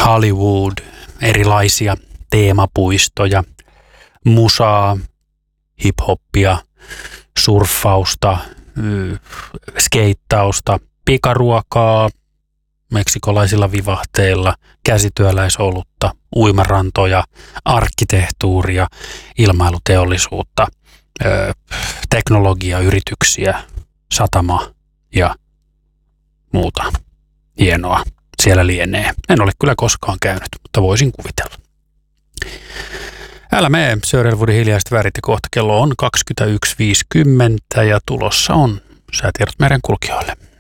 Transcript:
Hollywood, erilaisia teemapuistoja, musaa, hip-hoppia, surffausta, skeittausta, pikaruokaa, meksikolaisilla vivahteilla, käsityöläisolutta, uimarantoja, arkkitehtuuria, ilmailuteollisuutta, teknologiayrityksiä, satama ja muuta hienoa siellä lienee. En ole kyllä koskaan käynyt, mutta voisin kuvitella. Älä mene, Sir Elwoodin hiljaiset värit, kohta kello on 21.50 ja tulossa on säätiedot merenkulkijoille.